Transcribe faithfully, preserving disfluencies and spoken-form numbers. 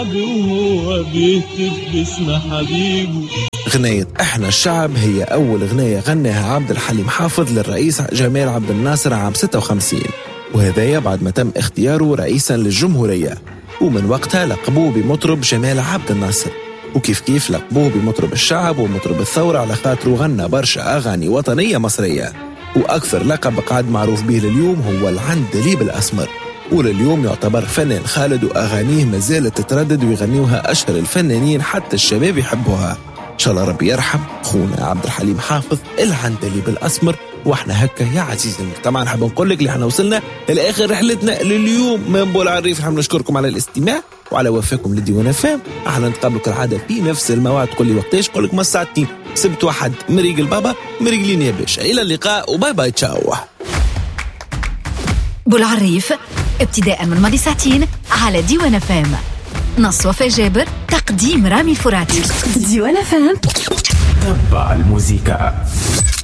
وهو بيهتف باسم حبيبه. غنية احنا الشعب هي اول غنية غناها عبد الحليم حافظ للرئيس جمال عبد الناصر عام ستة وخمسين، وهذايا بعد ما تم اختياره رئيسا للجمهورية، ومن وقتها لقبوه بمطرب جمال عبد الناصر، وكيف كيف لقبوه بمطرب الشعب ومطرب الثورة على خاطره غنى برشا أغاني وطنية مصرية. وأكثر لقب قاعد معروف به لليوم هو العندليب الأسمر، ولليوم يعتبر فنان خالد وأغانيه مازالت تتردد ويغنيوها أشهر الفنانين حتى الشباب يحبوها. إن شاء الله ربي يرحم خونا عبد الحليم حافظ العندليب الأسمر. واحنا هكا يا عزيزي المجتمع نحب نقول لك اللي احنا وصلنا لآخر رحلتنا لليوم من بول عريف. نحب نشكركم على الاستماع وعلى وفاكم لديوان فام. احنا نتقابلوا كالعاده في نفس الموعد. تقول لي وقتاش؟ قول لك ما ساعتين سبت واحد مريق البابا مريقلين يا باشا. الى اللقاء وباي باي تشاو. بولعريف ابتداء من ماضي ساعتين على ديوان فام. نص وفاء جابر، تقديم رامي الفراتي. ديوان فام، تبع الموسيقى.